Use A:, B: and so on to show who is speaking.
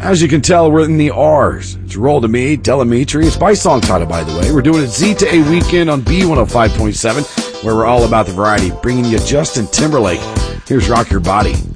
A: As you can tell, we're in the R's. It's Roll to Me, Delamitri. It's by Song Title, by the way. We're doing a Z to A weekend on B105.7, where we're all about the variety, bringing you Justin Timberlake. Here's Rock Your Body.